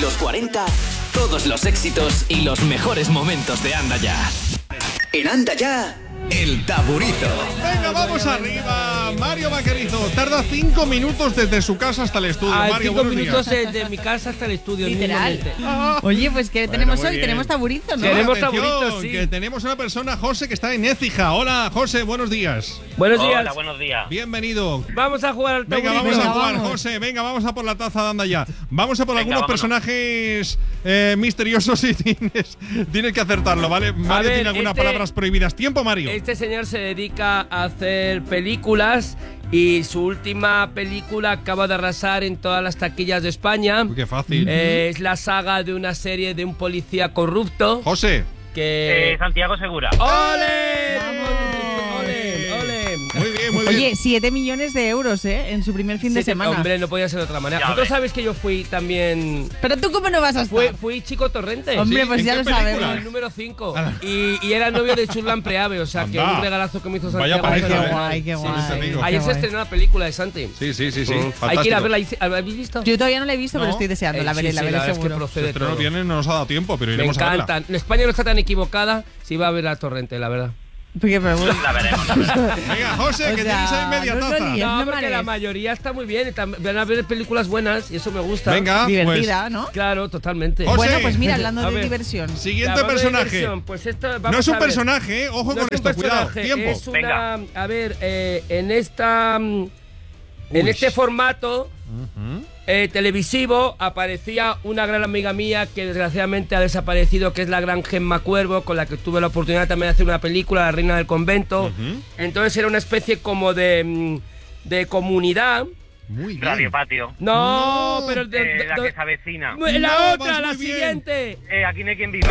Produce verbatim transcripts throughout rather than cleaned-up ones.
los cuarenta, todos los éxitos y los mejores momentos de Anda Ya. En Anda Ya, El Taburito. Venga, vamos arriba. Mario Vaquerizo tarda cinco minutos desde su casa hasta el estudio. Ah, Mario, cinco buenos minutos días. desde mi casa hasta el estudio. Literal. Ah. Oye, pues ¿qué Bueno, tenemos muy hoy? bien. Tenemos taburito, ¿no? Tenemos Atención, taburitos, sí. que tenemos una persona, José, que está en Écija. Hola, José, buenos días. Buenos días. Hola, buenos días. Bienvenido. Vamos a jugar al Venga, taburito. vamos a Venga, jugar, vamos. José. Venga, vamos a por la taza de Anda Ya. Vamos a por Venga, algunos vámonos. personajes eh, misteriosos y tienes, tienes que acertarlo, ¿vale? Mario ver, tiene algunas este- palabras prohibidas. Tiempo, Mario. Este señor se dedica a hacer películas y su última película acaba de arrasar en todas las taquillas de España. Uy, qué fácil. Eh, es la saga de una serie de un policía corrupto José. que... Eh, Santiago Segura. ¡Ole! Vamos. ¡Ole! ¡Ole! Muy bien, muy bien. Oye, siete millones de euros, ¿eh? En su primer fin de Sí, sí, semana. Hombre, no podía ser de otra manera. Ya Vosotros ves. sabéis que yo fui también... Pero tú, ¿cómo no vas a estar? Fui, fui Chico Torrente. Hombre, Sí, pues ¿en ya qué lo película? sabemos. El número cinco. Ah. Y, y era novio de Churlan Preave, o sea que Anda. un regalazo que me hizo Vaya Santiago. pareja, Qué ¿eh? guay, qué Sí, guay. te digo. Qué Ayer se guay. estrenó la película de Santi. Sí, sí, sí, sí. Mm. Hay que ir Fantástico. a verla. ¿La habéis visto? Yo todavía no la he visto, No. pero estoy deseando. La Eh, veré, sí, la sí, veré verdad es que seguro. procede Este no todo. viene, no nos ha dado tiempo, pero Me iremos a verla. encantan. España no está tan equivocada si va a ver a Torrente, la verdad. Porque, pero, bueno, La veremos, la veremos. Venga, José, O que sea, tienes ahí media no os taza. lo líes. No, no porque mares. la mayoría está muy bien. y tam- Van a ver películas buenas y eso me gusta. Venga, divertida, ¿no? Claro, totalmente. José. Bueno, pues mira, hablando A de ver. diversión. pues siguiente Hablando de personaje. diversión, Pues esto, No vamos es un a ver. personaje, eh. Ojo No con es un esto, cuidado. personaje, Tiempo. Es una, Venga. a ver, eh, en esta, mm, en Uy. este formato eh, televisivo aparecía una gran amiga mía que desgraciadamente ha desaparecido, que es la gran Gemma Cuervo, con la que tuve la oportunidad también de hacer una película, La Reina del Convento. Ujú. Entonces era una especie como de, mm, de comunidad. Muy bien. Radio Patio. No, No, pero de- Eh, de- la de- que se avecina. la No, otra, vas la muy bien. siguiente. Eh, aquí no hay quien viva.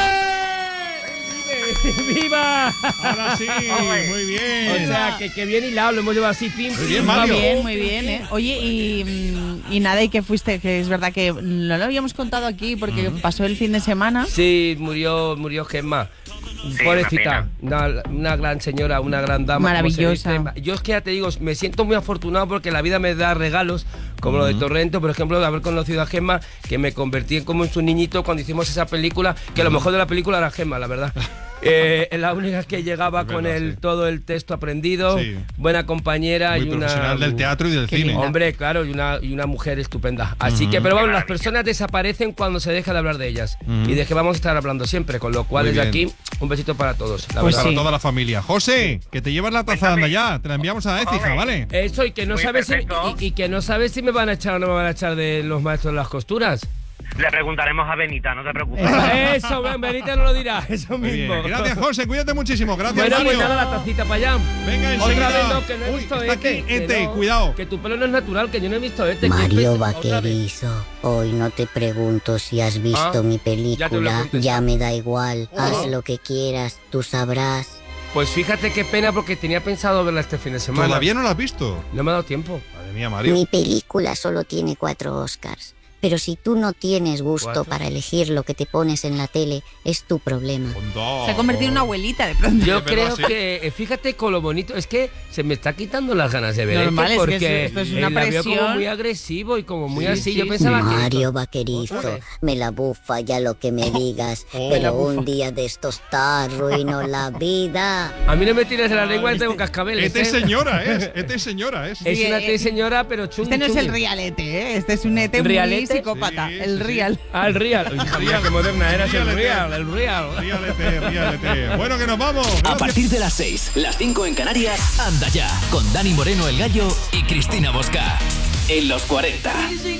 ¡Vive! ¡Viva! Ahora sí, Ole. muy bien. O sea, que, que bien hilado, lo hemos llevado así, pim, Muy pim, bien, pam, Mario. Muy pum, bien, muy pim, bien, pim. ¿eh? Oye, y, mm, y nada, y que fuiste, que es verdad que no lo habíamos contado aquí porque pasó el fin de semana. Sí, murió, murió Gemma. Sí, Pobrecita, una, una gran señora, una gran dama. como se Maravillosa. dice. Yo es que ya te digo, me siento muy afortunado porque la vida me da regalos, como lo de Torrento, por ejemplo, de haber conocido a Gemma, que me convertí en como en su niñito cuando hicimos esa película, que lo mejor de la película era Gemma, la verdad. Eh, la única que llegaba Es con verdad, el sí. todo el texto aprendido, Sí. buena compañera Muy y una profesional del teatro y del Qué cine. linda. Hombre, claro, y una, y una mujer estupenda. Así que, pero bueno, las personas desaparecen cuando se deja de hablar de ellas. Ujú. Y de que vamos a estar hablando siempre, con lo cual Muy desde bien. aquí, un besito para todos. La Pues verdad. Para sí. toda la familia. José, que te llevas la taza de Anda Ya. Te la enviamos a Écija, Ole. ¿vale? Eso, y que no Muy sabes si, perfecto. y, y que no sabes si me van a echar o no me van a echar de los maestros de las costuras. Le preguntaremos a Benita, no te preocupes. Eso, Ben, Benita no lo dirá, eso Muy mismo. bien. Gracias, José. Cuídate muchísimo. Gracias, Bueno, Mario. pues nada, la tacita para allá. Venga, Otra enseguida. vez no, que no he Uy, visto está este. aquí que Ete, no, cuidado. Que tu pelo no es natural, que yo no he visto este. que Mario otra vez. Vaquerizo, hoy no te pregunto si has visto Ah, mi ya te lo he película, contestado. ya me da igual, Oh. haz lo que quieras, tú sabrás. Pues fíjate qué pena porque tenía pensado verla este fin de semana. Todavía no la has visto. No me ha dado tiempo. Madre mía, Mario. Mi película solo tiene cuatro Oscars, pero si tú no tienes gusto ¿Cuatro? para elegir lo que te pones en la tele, es tu problema. Onda. Se ha convertido en una abuelita de pronto. Yo Es verdad, creo sí. que, eh, fíjate con lo bonito, es que se me está quitando las ganas de ver Normal, esto es que porque esto es una eh, la veo como presión. muy agresivo y como muy Sí, así. sí, Yo pensaba que Mario esto- Vaquerizo, Ole. me la bufa ya lo que me digas, Oh. pero la bufa. un día de estos te arruino la vida. a mí no me tires de la lengua y tengo cascabeles. Este es ¿eh? señora, ¿es? Este es señora, ¿es? Es Sí, una eh, tri señora, pero chungi, Este no es el chungi. realete, ¿eh? Este es un ete muy ¿Realete? psicópata. Sí, el sí, sí. real. Ah, el real. Hija mía, qué moderna eras, el Realete. real, el real. Ríalete, ríalete. Bueno, que nos vamos. A Gracias. partir de las seis, las cinco en Canarias, Anda Ya, con Dani Moreno el Gallo y Cristina Bosca. En los cuarenta.